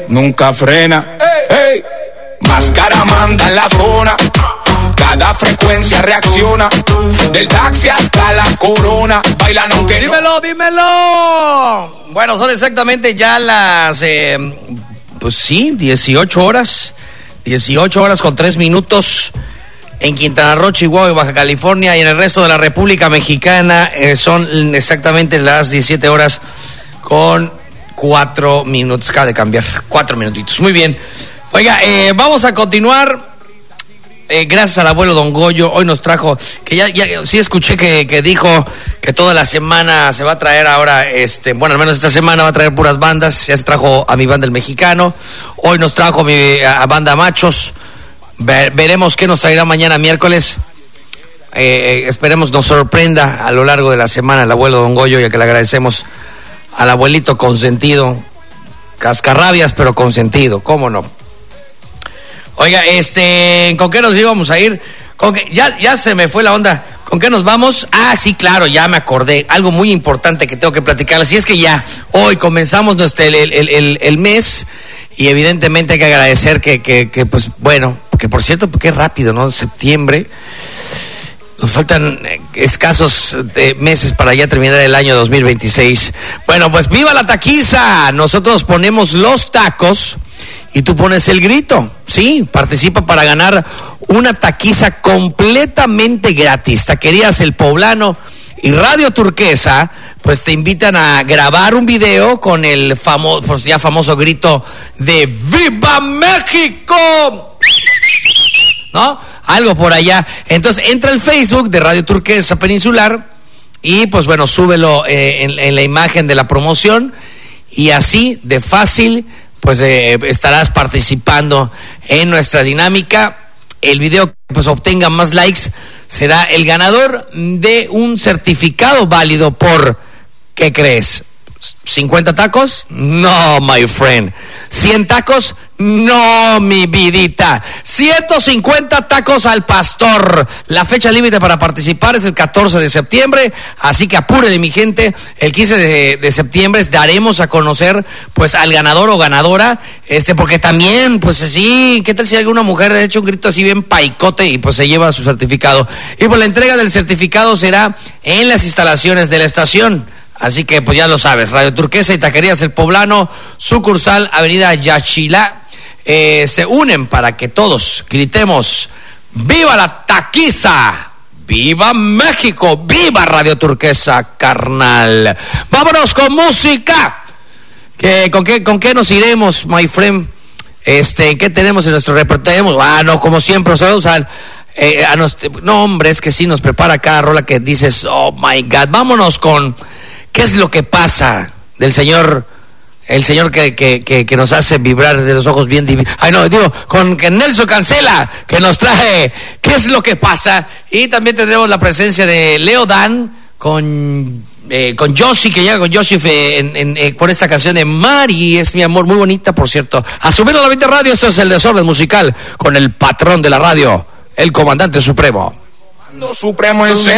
nunca frena. Hey, máscara manda en la zona, cada frecuencia reacciona, del taxi hasta la corona, bailan aunque dímelo. Bueno, son exactamente ya las, 18 horas con 3 minutos en Quintana Roo, Chihuahua y Baja California, y en el resto de la República Mexicana son exactamente las 17 horas con 4 minutos. Acaba de cambiar, 4 minutitos. Muy bien. Oiga, vamos a continuar. Gracias al abuelo Don Goyo, hoy nos trajo, que ya sí escuché que dijo que toda la semana se va a traer ahora, bueno, al menos esta semana va a traer puras bandas. Ya se trajo a mi banda El Mexicano, hoy nos trajo a banda Machos. Veremos qué nos traerá mañana miércoles. Esperemos nos sorprenda a lo largo de la semana el abuelo Don Goyo, ya que le agradecemos al abuelito consentido, cascarrabias pero consentido, cómo no. Oiga, ¿con qué nos íbamos a ir? Ya se me fue la onda. ¿Con qué nos vamos? Ah, sí, claro, ya me acordé. Algo muy importante que tengo que platicarles. Y es que ya hoy comenzamos el mes, y evidentemente hay que agradecer que pues, bueno, que por cierto, qué rápido, ¿no? Septiembre. Nos faltan escasos meses para ya terminar el año 2026. Bueno, pues ¡viva la taquiza! Nosotros ponemos los tacos y tú pones el grito. Sí, participa para ganar una taquiza completamente gratis. Taquerías El Poblano y Radio Turquesa, pues te invitan a grabar un video con el famoso grito de ¡Viva México! ¿No? Algo por allá. Entonces entra al Facebook de Radio Turquesa Peninsular y pues bueno, súbelo en la imagen de la promoción, y así de fácil pues estarás participando en nuestra dinámica. El video que pues obtenga más likes será el ganador de un certificado válido por, ¿qué crees? ¿50 tacos? No, my friend. ¿100 tacos? No, mi vidita. 150 tacos al pastor. La fecha límite para participar es el 14 de septiembre, así que apúrenle, mi gente. El 15 de septiembre daremos a conocer pues al ganador o ganadora, porque también, pues sí, ¿qué tal si alguna mujer ha hecho un grito así bien paicote y pues se lleva su certificado? Y pues la entrega del certificado será en las instalaciones de la estación. Así que pues ya lo sabes, Radio Turquesa y Taquerías El Poblano, sucursal Avenida Yaxchilá, se unen para que todos gritemos ¡viva la taquiza! ¡Viva México! ¡Viva Radio Turquesa, carnal! ¡Vámonos con música! ¿Con qué nos iremos, my friend? ¿Qué tenemos en nuestro repertorio? No, como siempre, saludos no, hombre, es que sí nos prepara cada rola que dices, oh my God. Vámonos con ¿qué es lo que pasa? Del señor, el señor que nos hace vibrar de los ojos bien divinos. Con Nelson Cancela, que nos trae ¿qué es lo que pasa? Y también tendremos la presencia de Leo Dan con Josie, que llega con Josie por esta canción de Mari es mi amor, muy bonita, por cierto. A subirlo a la 20 radio, esto es El Desorden Musical con el patrón de la radio, el comandante supremo. Supremo es